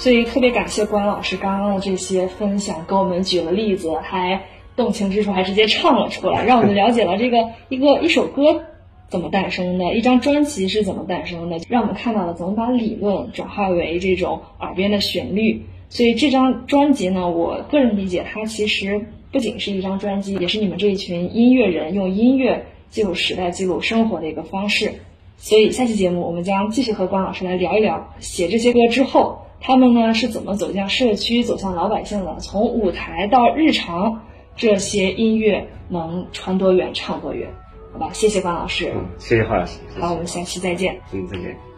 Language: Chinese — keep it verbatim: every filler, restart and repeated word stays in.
所以特别感谢关老师刚刚的这些分享，给我们举了例子，还动情之处还直接唱了出来，让我们了解了这个一个一首歌怎么诞生的，一张专辑是怎么诞生的，让我们看到了怎么把理论转化为这种耳边的旋律。所以这张专辑呢，我个人理解它其实不仅是一张专辑，也是你们这一群音乐人用音乐记录时代、记录生活的一个方式。所以下期节目我们将继续和关老师来聊一聊写这些歌之后，他们呢是怎么走向社区、走向老百姓的，从舞台到日常，这些音乐能传多远、唱多远。好吧，谢谢关老师。 嗯，谢谢华老师。 好，我们下期再见。 嗯，再见。